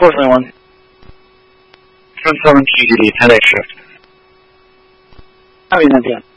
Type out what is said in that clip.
471. 7 TGD, 10 shift. How are you, Nadia?